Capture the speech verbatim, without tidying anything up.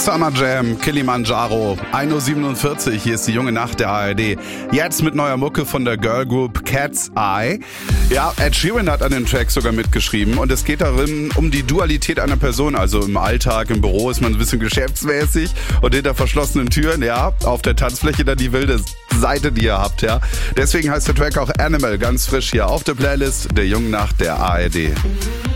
Summer Jam, Kilimanjaro, ein Uhr siebenundvierzig, hier ist die junge Nacht der A R D. Jetzt mit neuer Mucke von der Girl Group Cat's Eye. Ja, Ed Sheeran hat an dem Track sogar mitgeschrieben und es geht darin um die Dualität einer Person. Also im Alltag, im Büro ist man ein bisschen geschäftsmäßig und hinter verschlossenen Türen, ja, auf der Tanzfläche dann die wilde Seite, die ihr habt, ja. Deswegen heißt der Track auch Animal, ganz frisch hier auf der Playlist der jungen Nacht der A R D.